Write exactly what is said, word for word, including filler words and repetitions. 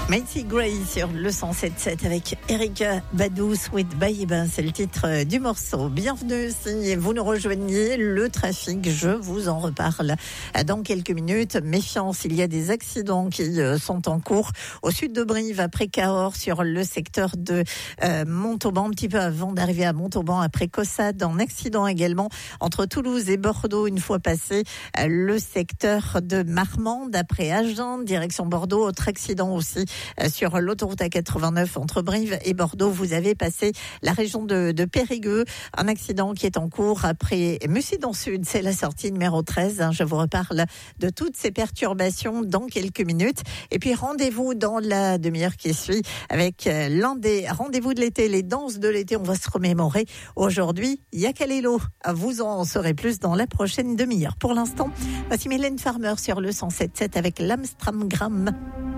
Macy Gray sur le cent sept sept avec Erykah Badu, Sweet Babe, c'est le titre du morceau. Bienvenue si vous nous rejoignez, le trafic, je vous en reparle dans quelques minutes. Méfiance, il y a des accidents qui sont en cours au sud de Brive, après Cahors, sur le secteur de euh, Montauban, un petit peu avant d'arriver à Montauban, après Caussade. Un accident également entre Toulouse et Bordeaux, une fois passé euh, le secteur de Marmande, après Agen, direction Bordeaux. Autre accident aussi sur l'autoroute A quatre-vingt-neuf entre Brive et Bordeaux. Vous avez passé la région de, de Périgueux. Un accident qui est en cours après Mussidan Sud. C'est la sortie numéro treize. Je vous reparle de toutes ces perturbations dans quelques minutes. Et puis rendez-vous dans la demi-heure qui suit avec l'un des rendez-vous de l'été, les danses de l'été. On va se remémorer aujourd'hui Yakalelo. Vous en saurez plus dans la prochaine demi-heure. Pour l'instant, voici Mylène Farmer sur le cent sept sept avec l'Amstramgram.